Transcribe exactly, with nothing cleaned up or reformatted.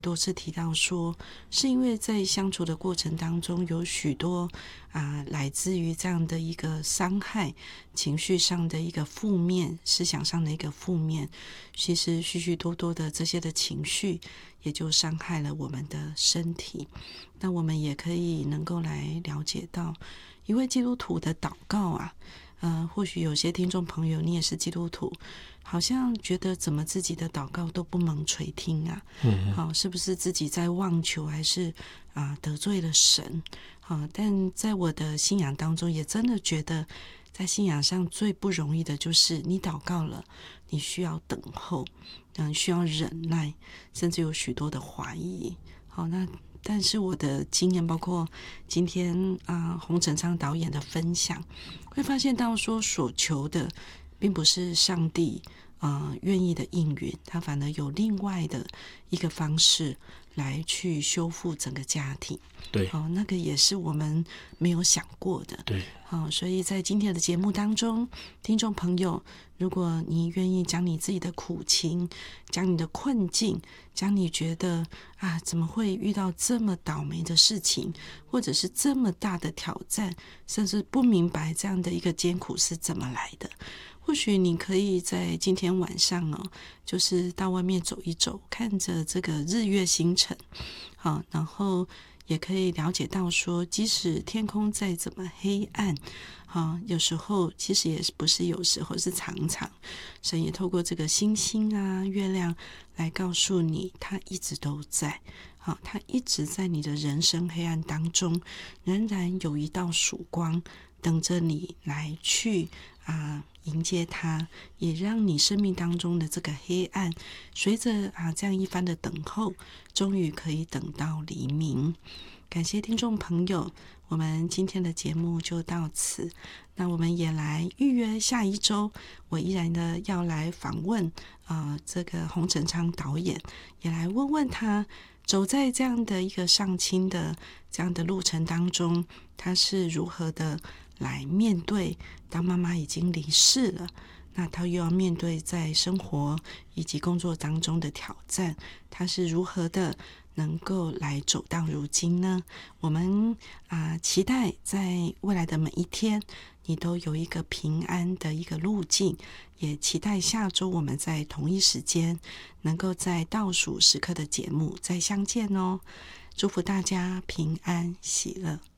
多次提到说，是因为在相处的过程当中，有许多啊、呃、来自于这样的一个伤害，情绪上的一个负面，思想上的一个负面，其实许许多多的这些的情绪，也就伤害了我们的身体。那我们也可以能够来了解到，一位基督徒的祷告啊，呃，或许有些听众朋友你也是基督徒，好像觉得怎么自己的祷告都不蒙垂听啊？ 嗯， 好、是不是自己在妄求，还是啊、呃得罪了神？好、但在我的信仰当中，也真的觉得，在信仰上最不容易的就是你祷告了，你需要等候，嗯，需要忍耐，甚至有许多的怀疑。好，那但是我的经验，包括今天啊、呃、洪成昌导演的分享，会发现到说，所求的并不是上帝啊、呃、愿意的应允，他反而有另外的一个方式来去修复整个家庭。 对， 好、那个也是我们没有想过的。 对， 好、所以在今天的节目当中，听众朋友，如果你愿意将你自己的苦情，将你的困境，将你觉得啊，怎么会遇到这么倒霉的事情，或者是这么大的挑战，甚至不明白这样的一个艰苦是怎么来的，或许你可以在今天晚上哦，就是到外面走一走，看着这个日月星辰，好，然后也可以了解到说，即使天空再怎么黑暗，好，有时候其实也不是有时候，是常常，神也透过这个星星啊、月亮来告诉你，他一直都在。好，他一直在你的人生黑暗当中，仍然有一道曙光等着你来去啊、迎接它，也让你生命当中的这个黑暗，随着啊这样一番的等候，终于可以等到黎明。感谢听众朋友，我们今天的节目就到此。那我们也来预约下一周，我依然的要来访问啊、呃、这个洪成昌导演，也来问问他，走在这样的一个上亲的这样的路程当中，他是如何的来面对当妈妈已经离世了，那他又要面对在生活以及工作当中的挑战，他是如何的能够来走到如今呢？我们啊、呃，期待在未来的每一天，你都有一个平安的一个路径，也期待下周我们在同一时间，能够在倒数时刻的节目再相见哦。祝福大家平安喜乐。